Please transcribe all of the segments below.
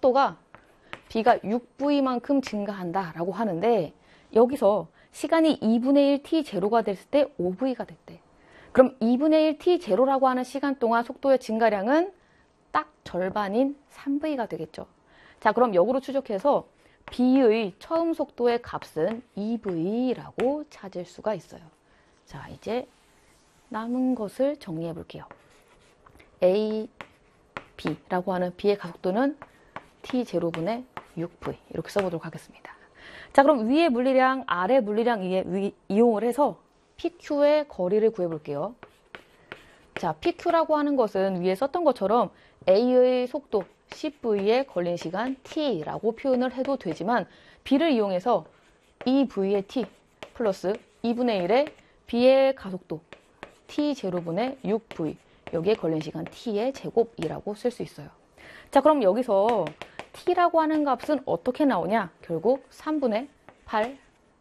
속도가 B가 6V만큼 증가한다라고 하는데 여기서 시간이 2분의 1 T0가 됐을 때 5V가 됐대. 그럼 2분의 1 T0라고 하는 시간 동안 속도의 증가량은 딱 절반인 3V가 되겠죠. 자, 그럼 역으로 추적해서 B의 처음 속도의 값은 2V라고 찾을 수가 있어요. 자, 이제 남은 것을 정리해 볼게요. A, B라고 하는 B의 가속도는 T0분의 6V 이렇게 써보도록 하겠습니다. 자, 그럼 위의 물리량, 아래 물리량 이용을 해서 PQ의 거리를 구해볼게요. 자, PQ라고 하는 것은 위에 썼던 것처럼 A의 속도 10V에 걸린 시간 T라고 표현을 해도 되지만 B를 이용해서 2V의 T 플러스 2분의 1의 B의 가속도 T0분의 6V 여기에 걸린 시간 T의 제곱이라고 쓸 수 있어요. 자, 그럼 여기서 T라고 하는 값은 어떻게 나오냐? 결국 3분의 8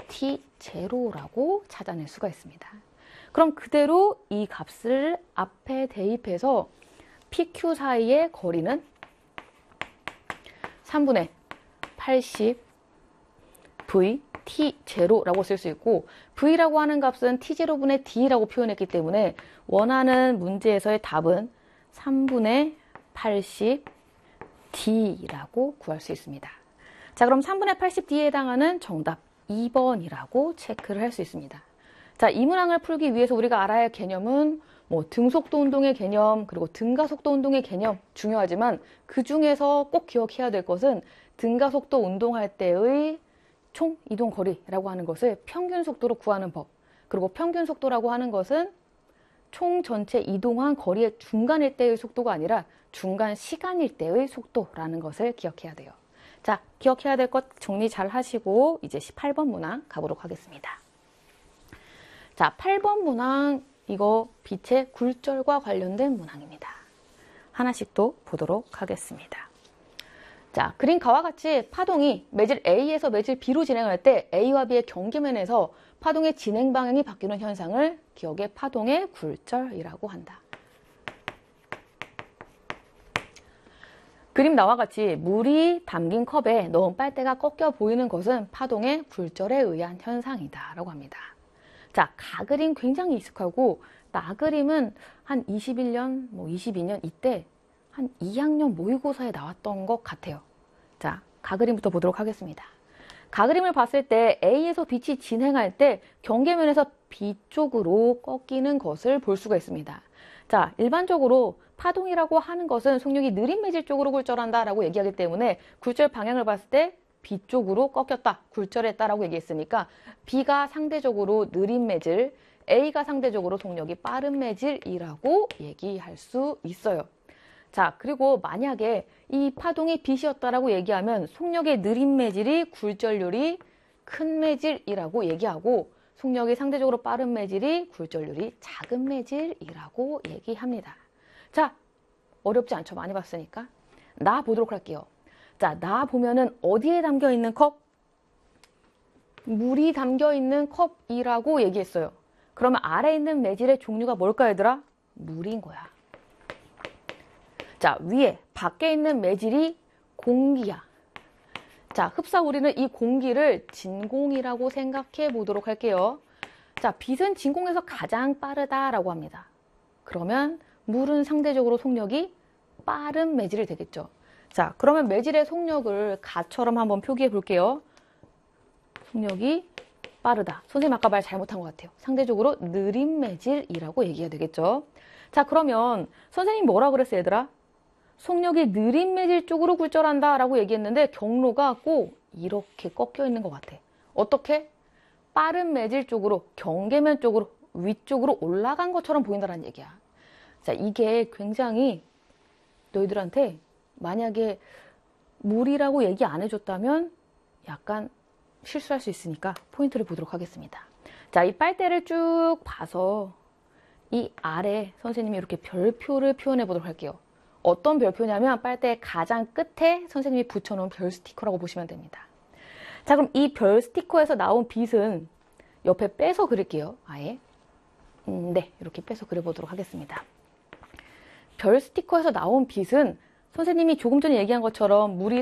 T0라고 찾아낼 수가 있습니다. 그럼 그대로 이 값을 앞에 대입해서 PQ 사이의 거리는 3분의 80 V T0라고 쓸 수 있고 V라고 하는 값은 T0분의 D라고 표현했기 때문에 원하는 문제에서의 답은 3분의 80 D라고 구할 수 있습니다. 자, 그럼 3분의 80D에 해당하는 정답 2번이라고 체크를 할 수 있습니다. 자, 이 문항을 풀기 위해서 우리가 알아야 할 개념은 등속도 운동의 개념, 그리고 등가속도 운동의 개념 중요하지만 그 중에서 꼭 기억해야 될 것은 등가속도 운동할 때의 총 이동 거리라고 하는 것을 평균 속도로 구하는 법, 그리고 평균 속도라고 하는 것은 총 전체 이동한 거리의 중간일 때의 속도가 아니라 중간 시간일 때의 속도라는 것을 기억해야 돼요. 자, 기억해야 될 것 정리 잘 하시고 이제 18번 문항 가보도록 하겠습니다. 자, 8번 문항 이거 빛의 굴절과 관련된 문항입니다. 하나씩 또 보도록 하겠습니다. 자, 그림과와 같이 파동이 매질 A에서 매질 B로 진행할 때 A와 B의 경계면에서 파동의 진행 방향이 바뀌는 현상을 기억의 파동의 굴절이라고 한다. 그림 나와 같이 물이 담긴 컵에 넣은 빨대가 꺾여 보이는 것은 파동의 굴절에 의한 현상이다 라고 합니다. 자, 가그림 굉장히 익숙하고 나그림은 한 21년, 22년 이때 한 2학년 모의고사에 나왔던 것 같아요. 자, 가그림부터 보도록 하겠습니다. 가그림을 봤을 때 A에서 B이 진행할 때 경계면에서 B 쪽으로 꺾이는 것을 볼 수가 있습니다. 자, 일반적으로 파동이라고 하는 것은 속력이 느린 매질 쪽으로 굴절한다 라고 얘기하기 때문에 굴절 방향을 봤을 때 B 쪽으로 꺾였다, 굴절했다 라고 얘기했으니까 B가 상대적으로 느린 매질, A가 상대적으로 속력이 빠른 매질이라고 얘기할 수 있어요. 자, 그리고 만약에 이 파동이 B이었다라고 얘기하면 속력의 느린 매질이 굴절률이 큰 매질이라고 얘기하고 속력이 상대적으로 빠른 매질이 굴절률이 작은 매질이라고 얘기합니다. 자, 어렵지 않죠? 많이 봤으니까. 나 보도록 할게요. 자, 나 보면은 어디에 담겨있는 컵? 물이 담겨있는 컵이라고 얘기했어요. 그러면 아래에 있는 매질의 종류가 뭘까 얘들아? 물인 거야. 자, 위에 밖에 있는 매질이 공기야. 자, 흡사 우리는 이 공기를 진공이라고 생각해 보도록 할게요. 자, 빛은 진공에서 가장 빠르다라고 합니다. 그러면 물은 상대적으로 속력이 빠른 매질이 되겠죠. 자, 그러면 매질의 속력을 가처럼 한번 표기해 볼게요. 속력이 빠르다. 선생님 아까 말 잘못한 것 같아요. 상대적으로 느린 매질이라고 얘기가 되겠죠. 자, 그러면 선생님 뭐라 그랬어 얘들아? 속력이 느린 매질 쪽으로 굴절한다 라고 얘기했는데 경로가 꼭 이렇게 꺾여 있는 것 같아. 어떻게? 빠른 매질 쪽으로, 경계면 쪽으로, 위쪽으로 올라간 것처럼 보인다는 얘기야. 자, 이게 굉장히 너희들한테 만약에 물이라고 얘기 안 해줬다면 약간 실수할 수 있으니까 포인트를 보도록 하겠습니다. 자, 이 빨대를 쭉 봐서 이 아래 선생님이 이렇게 별표를 표현해 보도록 할게요. 어떤 별표냐면 빨대의 가장 끝에 선생님이 붙여놓은 별 스티커라고 보시면 됩니다. 자, 그럼 이 별 스티커에서 나온 빛은 옆에 빼서 그릴게요. 아예. 네, 이렇게 빼서 그려보도록 하겠습니다. 별 스티커에서 나온 빛은 선생님이 조금 전에 얘기한 것처럼 물이